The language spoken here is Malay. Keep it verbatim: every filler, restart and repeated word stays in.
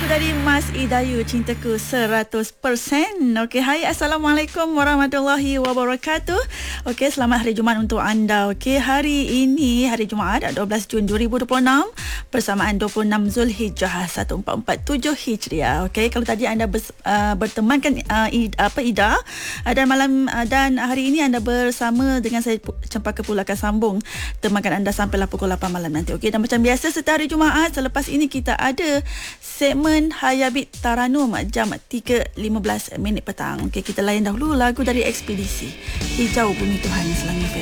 dari Mas Idayu, cintaku seratus peratus. Okey, hai, Assalamualaikum warahmatullahi wabarakatuh. Okey, selamat hari Jumaat untuk anda. Okey, hari ini hari Jumaat dua belas Jun dua ribu dua puluh enam bersamaan dua puluh enam Zulhijjah seribu empat ratus empat puluh tujuh Hijriah. Okey, kalau tadi anda bers, uh, bertemankan uh, Ida, apa Ida uh, dan malam uh, dan hari ini anda bersama dengan saya Cempaka Pula akan sambung temankan anda sampailah pukul lapan malam nanti. Okey, dan macam biasa setiap hari Jumaat selepas ini kita ada segmen Hayabit Taranum jam tiga lima belas minit petang. Okey, kita layan dahulu lagu dari Ekspedisi Hijau Bumi Tuhan Selangor F M.